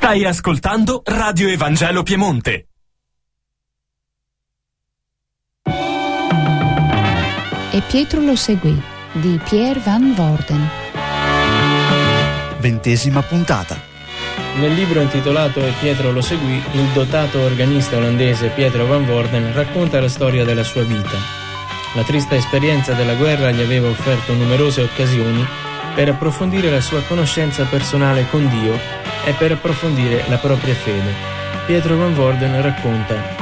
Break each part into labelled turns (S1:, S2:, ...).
S1: Stai ascoltando Radio Evangelo Piemonte.
S2: E Pietro lo seguì, di Pierre Van Woerden.
S3: 20ª puntata.
S4: Nel libro intitolato E Pietro lo seguì, il dotato organista olandese Pietro Van Woerden racconta la storia della sua vita. La triste esperienza della guerra gli aveva offerto numerose occasioni per approfondire la sua conoscenza personale con Dio e per approfondire la propria fede. Pietro Van Woerden racconta: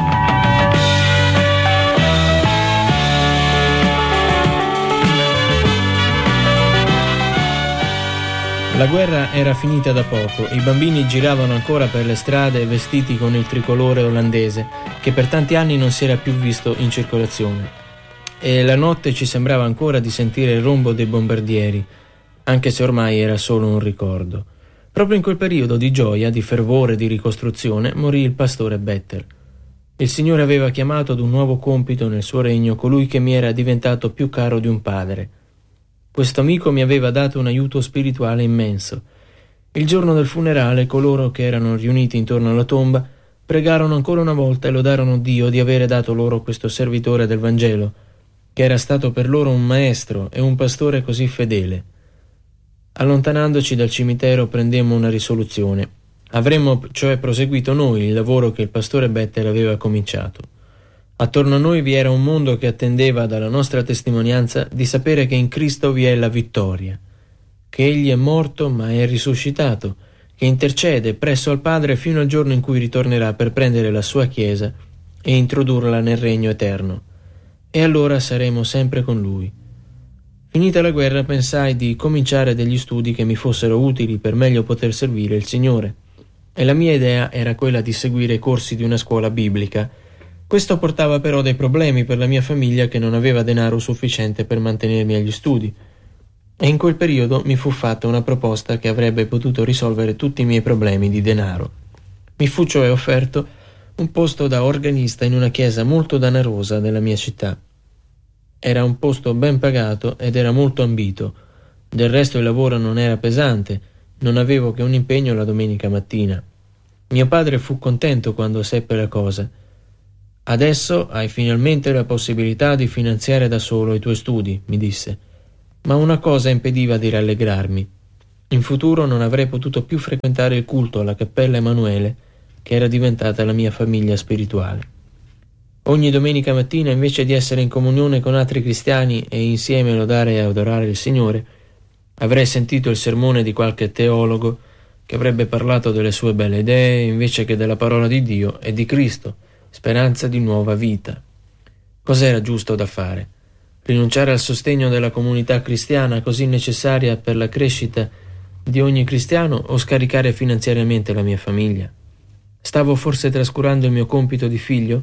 S4: la guerra era finita da poco, i bambini giravano ancora per le strade vestiti con il tricolore olandese, che per tanti anni non si era più visto in circolazione. E la notte ci sembrava ancora di sentire il rombo dei bombardieri, anche se ormai era solo un ricordo. Proprio in quel periodo di gioia, di fervore, di ricostruzione, morì il pastore Bettel. Il Signore aveva chiamato ad un nuovo compito nel suo regno colui che mi era diventato più caro di un padre. Questo amico mi aveva dato un aiuto spirituale immenso. Il giorno del funerale, coloro che erano riuniti intorno alla tomba pregarono ancora una volta e lodarono Dio di avere dato loro questo servitore del Vangelo, che era stato per loro un maestro e un pastore così fedele. Allontanandoci dal cimitero prendemmo una risoluzione. Avremmo cioè proseguito noi il lavoro che il pastore Bettel aveva cominciato. Attorno a noi vi era un mondo che attendeva dalla nostra testimonianza di sapere che in Cristo vi è la vittoria, che Egli è morto ma è risuscitato, che intercede presso al Padre fino al giorno in cui ritornerà per prendere la sua Chiesa e introdurla nel regno eterno. E allora saremo sempre con Lui. Finita la guerra pensai di cominciare degli studi che mi fossero utili per meglio poter servire il Signore, e la mia idea era quella di seguire i corsi di una scuola biblica. Questo portava però dei problemi per la mia famiglia, che non aveva denaro sufficiente per mantenermi agli studi, e in quel periodo mi fu fatta una proposta che avrebbe potuto risolvere tutti i miei problemi di denaro. Mi fu cioè offerto un posto da organista in una chiesa molto danarosa della mia città. Era un posto ben pagato ed era molto ambito. Del resto il lavoro non era pesante, non avevo che un impegno la domenica mattina. Mio padre fu contento quando seppe la cosa. «Adesso hai finalmente la possibilità di finanziare da solo i tuoi studi», mi disse. Ma una cosa impediva di rallegrarmi. In futuro non avrei potuto più frequentare il culto alla Cappella Emanuele, che era diventata la mia famiglia spirituale. Ogni domenica mattina, invece di essere in comunione con altri cristiani e insieme lodare e adorare il Signore, avrei sentito il sermone di qualche teologo che avrebbe parlato delle sue belle idee invece che della parola di Dio e di Cristo, speranza di nuova vita. Cos'era giusto da fare? Rinunciare al sostegno della comunità cristiana così necessaria per la crescita di ogni cristiano o scaricare finanziariamente la mia famiglia? Stavo forse trascurando il mio compito di figlio?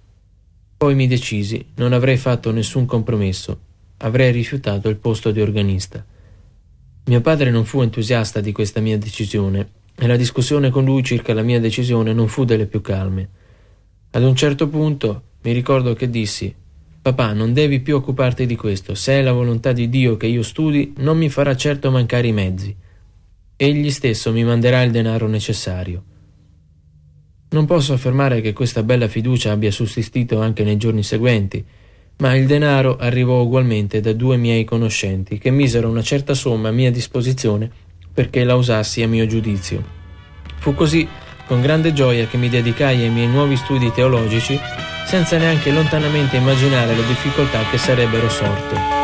S4: Poi mi decisi, non avrei fatto nessun compromesso, avrei rifiutato il posto di organista. Mio padre non fu entusiasta di questa mia decisione e la discussione con lui circa la mia decisione non fu delle più calme. Ad un certo punto mi ricordo che dissi: «Papà, non devi più occuparti di questo, se è la volontà di Dio che io studi, non mi farà certo mancare i mezzi. Egli stesso mi manderà il denaro necessario». Non posso affermare che questa bella fiducia abbia sussistito anche nei giorni seguenti, ma il denaro arrivò ugualmente da 2 miei conoscenti che misero una certa somma a mia disposizione perché la usassi a mio giudizio. Fu così con grande gioia che mi dedicai ai miei nuovi studi teologici senza neanche lontanamente immaginare le difficoltà che sarebbero sorte.